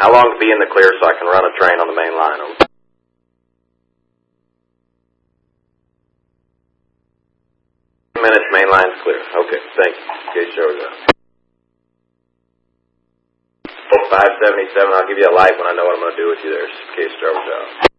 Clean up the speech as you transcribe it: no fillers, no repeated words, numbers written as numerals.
How long to be in the clear so I can run a train on the main line? Over. Minutes, main line's clear. Okay, thank you. Case shows up. 577, I'll give you a light when I know what I'm going to do with you there. Case shows up.